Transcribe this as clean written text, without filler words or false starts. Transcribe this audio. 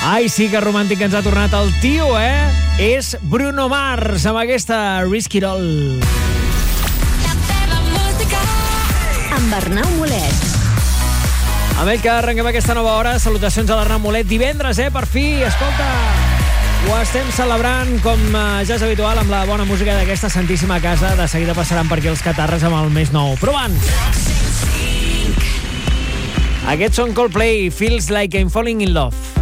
Ai, sí que romàntic ens ha tornat el tio, És Bruno Mars, amb aquesta Risk It All. La teva música. Amb Arnau Molet. Amb ell que arrenquem aquesta nova hora. Salutacions a l'Arnau Molet. Divendres, per fi, escolta. Ho estem celebrant, com ja és habitual, amb la bona música d'aquesta santíssima casa. De seguida passaran per aquí els catarres amb el més nou. Però abans, aquests són Coldplay, Feels Like I'm Falling in Love.